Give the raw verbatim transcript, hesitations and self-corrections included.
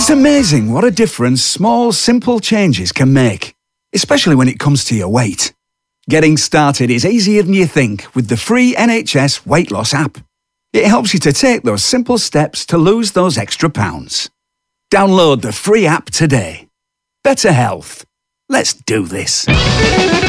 It's amazing what a difference small, simple changes can make, especially when it comes to your weight. Getting started is easier than you think with the free N H S Weight Loss app. It helps you to take those simple steps to lose those extra pounds. Download the free app today. Better health. Let's do this.